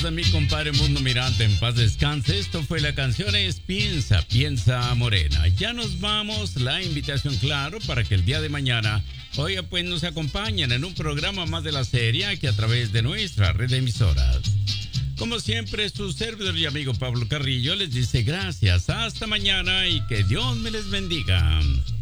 de mi compadre Mundo Mirante, en paz descanse. Esto fue la canción es Piensa, Piensa Morena. Ya nos vamos, la invitación claro para que el día de mañana, oiga, pues nos acompañen en un programa más de la serie aquí a través de nuestra red de emisoras. Como siempre, su servidor y amigo Pablo Carrillo les dice gracias, hasta mañana y que Dios me les bendiga.